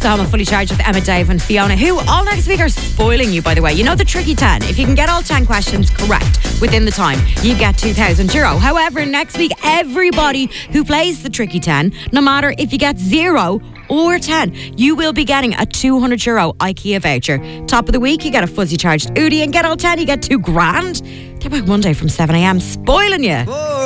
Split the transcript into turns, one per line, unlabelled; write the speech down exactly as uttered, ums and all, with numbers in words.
So I'm fully charged with Emma, Dave and Fiona, who all next week are spoiling you, by the way. You know the tricky ten. If you can get all ten questions correct within the time, you get two thousand euro. However, next week, everybody who plays the tricky ten, no matter if you get zero or ten, you will be getting a two hundred euro IKEA voucher. Top of the week, you get a fuzzy charged Udi, and get all ten, you get two grand. They're back Monday from seven a.m. spoiling you.